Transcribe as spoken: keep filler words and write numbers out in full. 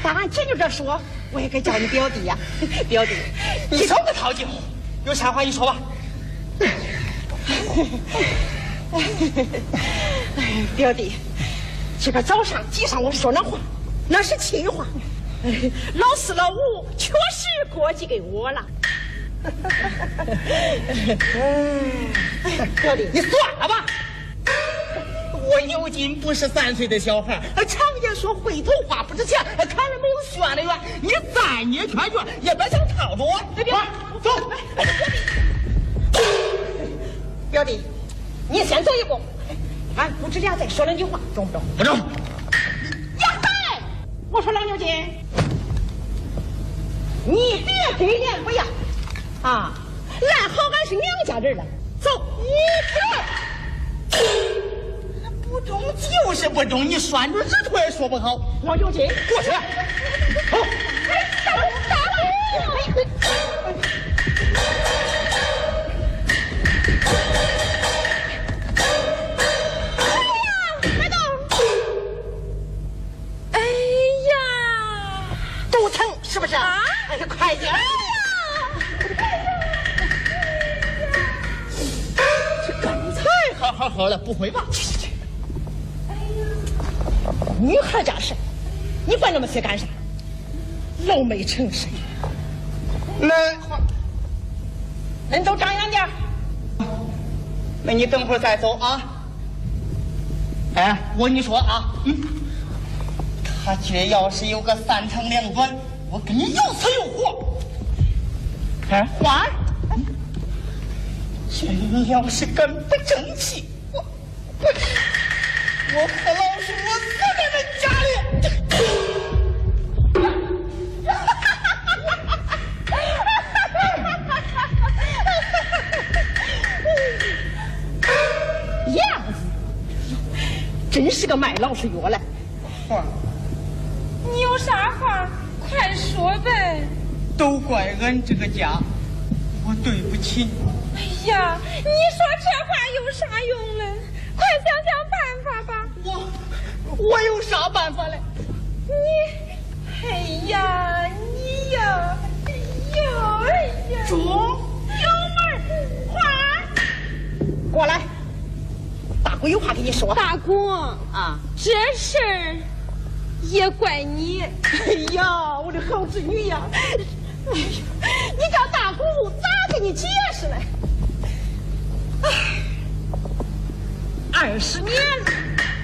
把俺姐就这说，我也该叫你表弟呀、啊。表弟， 你少个套近乎，有啥话你说吧。 表弟，这个早上挤上我说那话，那是气话。老四老五确实过继给我了。表弟， 你算了吧。我有金不是三岁的小孩，常言说回头话不值钱，看了没有旋的远，你再捏圈圈也别想套着我。 表弟， 走。 表弟，你先走一步，俺父子俩再说两句话，中不中？ 不中。 呀嗨！我说老牛筋，你别给脸不要啊！赖好，俺是娘家人了。走，你走。 不中就是不中，你拴住日头也说不好。 老牛筋， 过去。好。 哎，打了，打了！是不是啊？哎呀，快点！哎呀， 这刚才好好好了，不会吧？去去去！ 哎呀，女孩家事，你管那么些干啥？老没成事。 那恁都长远点。 那你等会儿再走啊。哎，我跟你说啊，嗯，他这要是有个三长两短。我跟你有死有活。哎，花儿，这要是敢不争气，我我我和老鼠我死在这家里。 样子，真是个卖老鼠药嘞。 花儿， 你有啥话？快说呗！ 都怪俺这个家，我对不起你。 哎呀，你说这话有啥用呢？快想想办法吧！ 我我有啥办法嘞？ 你，哎呀，你呀，哎呀，哎呀！ 中， 有门花， 过来，大姑有话跟你说。 大姑啊， 这事儿。也怪你！ 哎呀，我的好侄女呀！哎呀，你叫大姑咋给你解释呢？哎，二十年了，